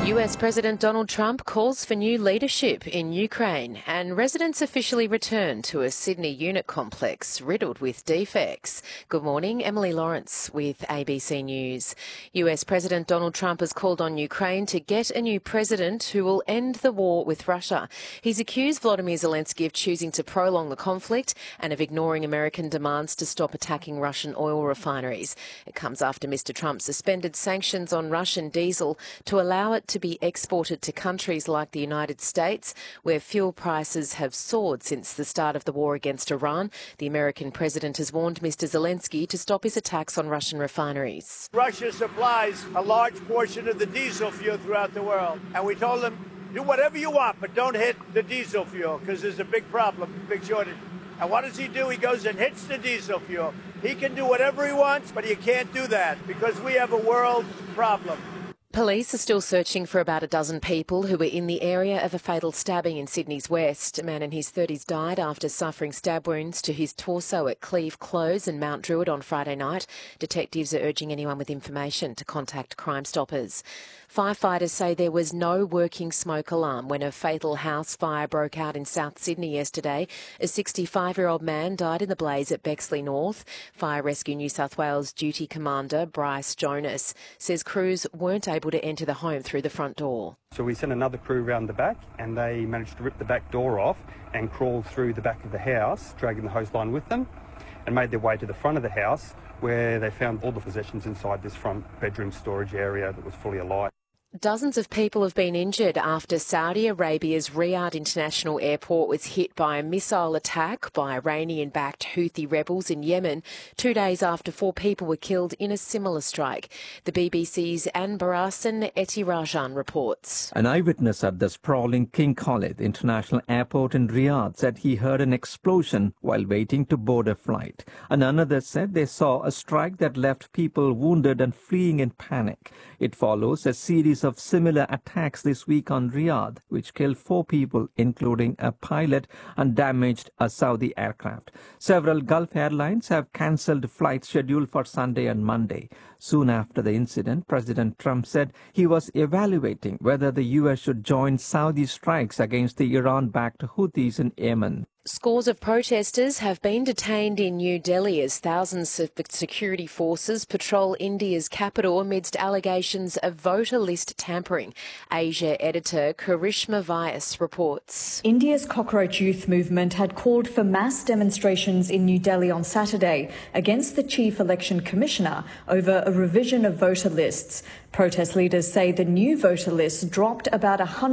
US President Donald Trump calls for new leadership in Ukraine, and residents officially return to a Sydney unit complex riddled with defects. Good morning, Emily Lawrence with ABC News. US President Donald Trump has called on Ukraine to get a new president who will end the war with Russia. He's accused Volodymyr Zelensky of choosing to prolong the conflict and of ignoring American demands to stop attacking Russian oil refineries. It comes after Mr. Trump suspended sanctions on Russian diesel to allow it to be exported to countries like the United States, where fuel prices have soared since the start of the war against Iran. The American president has warned Mr. Zelensky to stop his attacks on Russian refineries. Russia supplies a large portion of the diesel fuel throughout the world, and we told them, do whatever you want, but don't hit the diesel fuel, because there's a big problem, big shortage. And what does he do? He goes and hits the diesel fuel. He can do whatever he wants, but he can't do that, because we have a world problem. Police are still searching for about a dozen people who were in the area of a fatal stabbing in Sydney's West. A man in his 30s died after suffering stab wounds to his torso at Cleve Close and Mount Druitt on Friday night. Detectives are urging anyone with information to contact Crime Stoppers. Firefighters say there was no working smoke alarm when a fatal house fire broke out in South Sydney yesterday. A 65-year-old man died in the blaze at Bexley North. Fire Rescue New South Wales Duty Commander Bryce Jonas says crews weren't able to enter the home through the front door. So we sent another crew round the back, and they managed to rip the back door off and crawl through the back of the house, dragging the hose line with them, and made their way to the front of the house, where they found all the possessions inside this front bedroom storage area that was fully alight. Dozens of people have been injured after Saudi Arabia's Riyadh International Airport was hit by a missile attack by Iranian-backed Houthi rebels in Yemen, 2 days after 4 people were killed in a similar strike. The BBC's Anne Barasan Etirajan reports. An eyewitness at the sprawling King Khalid International Airport in Riyadh said he heard an explosion while waiting to board a flight. And another said they saw a strike that left people wounded and fleeing in panic. It follows a series of similar attacks this week on Riyadh, which killed 4 people, including a pilot, and damaged a Saudi aircraft. Several Gulf airlines have cancelled flights scheduled for Sunday and Monday. Soon after the incident, President Trump said he was evaluating whether the U.S. should join Saudi strikes against the Iran-backed Houthis in Yemen. Scores of protesters have been detained in New Delhi as thousands of security forces patrol India's capital amidst allegations of voter list tampering. Asia editor Karishma Vyas reports. India's Cockroach Youth Movement had called for mass demonstrations in New Delhi on Saturday against the Chief Election Commissioner over a revision of voter lists. Protest leaders say the new voter list dropped about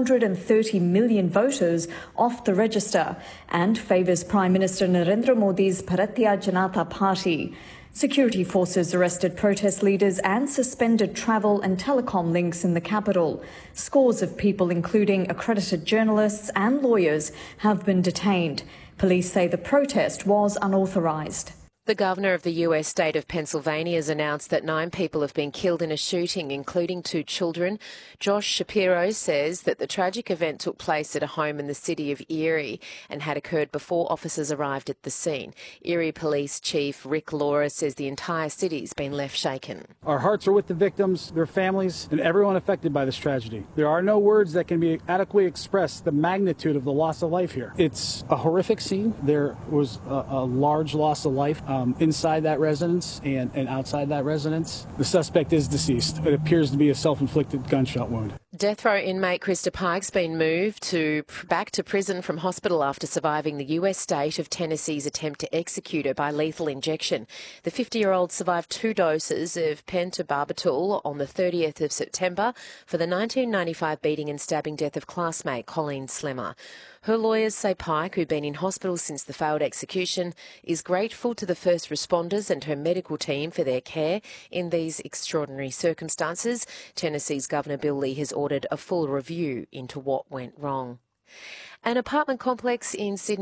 130 million voters off the register and favours Prime Minister Narendra Modi's Bharatiya Janata Party. Security forces arrested protest leaders and suspended travel and telecom links in the capital. Scores of people, including accredited journalists and lawyers, have been detained. Police say the protest was unauthorised. The governor of the US state of Pennsylvania has announced that 9 people have been killed in a shooting, including 2 children. Josh Shapiro says that the tragic event took place at a home in the city of Erie and had occurred before officers arrived at the scene. Erie Police Chief Rick Laura says the entire city's been left shaken. Our hearts are with the victims, their families, and everyone affected by this tragedy. There are no words that can be adequately express the magnitude of the loss of life here. It's a horrific scene. There was a large loss of life. Inside that residence and outside that residence. The suspect is deceased. It appears to be a self-inflicted gunshot wound. Death row inmate Krista Pike's been moved back to prison from hospital after surviving the US state of Tennessee's attempt to execute her by lethal injection. The 50-year-old survived 2 doses of pentobarbital on the 30th of September for the 1995 beating and stabbing death of classmate Colleen Slemmer. Her lawyers say Pike, who'd been in hospital since the failed execution, is grateful to the first responders and her medical team for their care in these extraordinary circumstances. Tennessee's Governor Bill Lee has ordered a full review into what went wrong. An apartment complex in Sydney